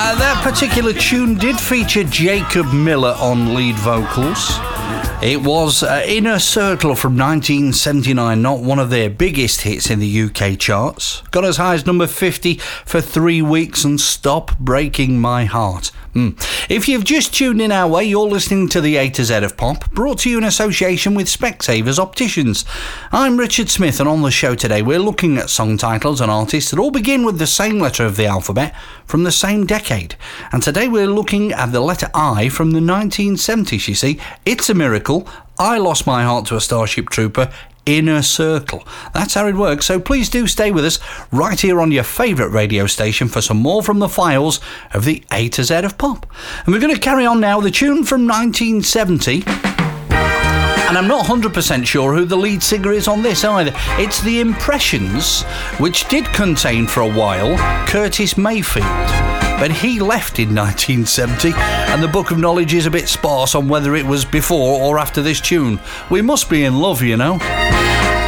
That particular tune did feature Jacob Miller on lead vocals. It was Inner Circle from 1979, not one of their biggest hits in the UK charts. Got as high as number 50 for 3 weeks and Stop Breaking My Heart. If you've just tuned in our way, you're listening to the A to Z of Pop, brought to you in association with Specsavers Opticians. I'm Richard Smith, and on the show today we're looking at song titles and artists that all begin with the same letter of the alphabet from the same decade. And today we're looking at the letter I from the 1970s, you see. It's a Miracle, I Lost My Heart to a Starship Trooper, Inner Circle. That's how it works, so please do stay with us right here on your favourite radio station for some more from the files of the A to Z of Pop. And we're going to carry on now with a tune from 1970. And I'm not 100% sure who the lead singer is on this either. It's The Impressions, which did contain for a while Curtis Mayfield. But he left in 1970, and the Book of Knowledge is a bit sparse on whether it was before or after this tune. We must be in love, you know.